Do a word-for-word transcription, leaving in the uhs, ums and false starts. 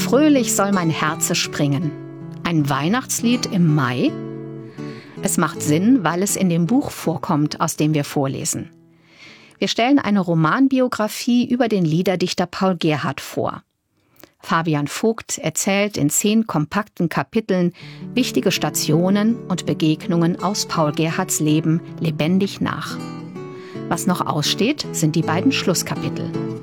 Fröhlich soll mein Herze springen. Ein Weihnachtslied im Mai? Es macht Sinn, weil es in dem Buch vorkommt, aus dem wir vorlesen. Wir stellen eine Romanbiografie über den Liederdichter Paul Gerhardt vor. Fabian Vogt erzählt in zehn kompakten Kapiteln wichtige Stationen und Begegnungen aus Paul Gerhardts Leben lebendig nach. Was noch aussteht, sind die beiden Schlusskapitel.